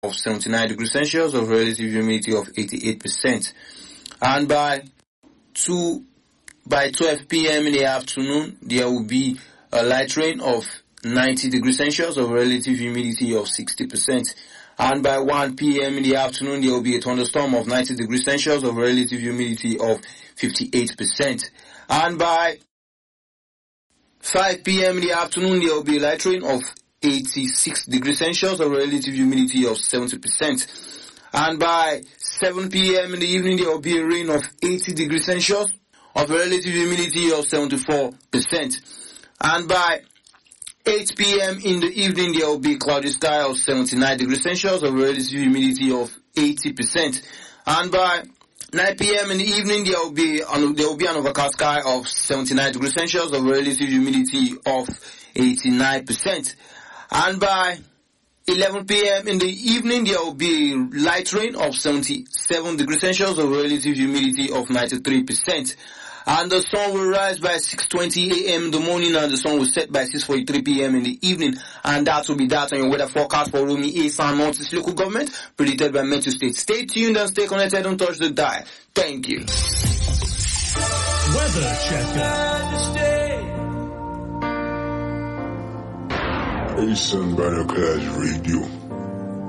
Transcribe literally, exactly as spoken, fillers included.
of seventy-nine degrees Celsius, of relative humidity of eighty-eight percent. And by two by twelve p.m. in the afternoon, there will be a light rain of ninety degrees Celsius, of relative humidity of sixty percent. And by one p.m. in the afternoon, there will be a thunderstorm of ninety degrees Celsius, of relative humidity of fifty-eight percent. And by five p.m. in the afternoon, there will be a light rain of eighty-six degrees Celsius, of relative humidity of seventy percent. And by seven p.m. in the evening, there will be a rain of eighty degrees Celsius, of relative humidity of seventy-four percent. And by eight p.m. in the evening, there will be cloudy sky of seventy-nine degrees Celsius, of relative humidity of eighty percent. And by nine p.m. in the evening, there will be an, there will be an overcast sky of seventy-nine degrees Celsius, of relative humidity of eighty-nine percent. And by eleven p.m. in the evening, there will be light rain of seventy-seven degrees Celsius, of relative humidity of ninety-three percent. And the sun will rise by six twenty a.m. in the morning, and the sun will set by six forty-three p.m. in the evening. And that will be that on your weather forecast for Uromi East and Northeast local government, predicted by Metro State. Stay tuned and stay connected. Don't touch the dial. Thank you. Weather checker. Listen, Binoculars Radio.